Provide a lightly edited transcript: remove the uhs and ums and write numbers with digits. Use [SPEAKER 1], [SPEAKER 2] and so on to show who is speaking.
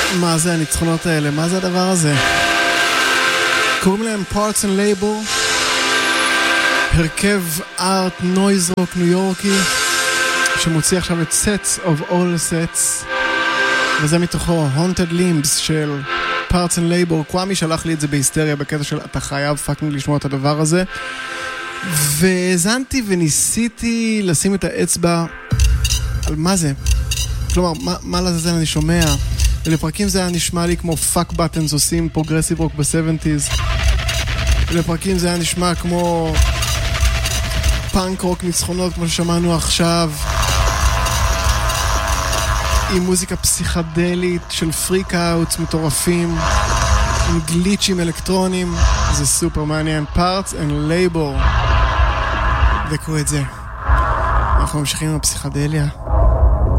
[SPEAKER 1] מה זה הניצחונות האלה? מה זה הדבר הזה? קוראים להם Parts and Label, הרכב ארט נויז רוק ניו יורקי שמוציא עכשיו את Sets of All Sets, וזה מתוכו Haunted Limbs של Parts and Label. קוואמי שלח לי את זה בהיסטריה בקטע של אתה חייב פאקינג לשמוע את הדבר הזה, והזנתי וניסיתי לשים את האצבע על מה זה, כלומר מה לזה אני שומע. ולפרקים זה היה נשמע לי כמו פאק בטנס עושים פרוגרסיב רוק ב-70s, ולפרקים זה היה נשמע כמו פאנק רוק ניצחונות כמו ששמענו עכשיו, עם מוזיקה פסיכדלית של פריק אאוטס מטורפים, עם גליצ'ים אלקטרונים. זה סופר מעניין. Parts and Label, דקו את זה. אנחנו ממשיכים עם הפסיכדליה.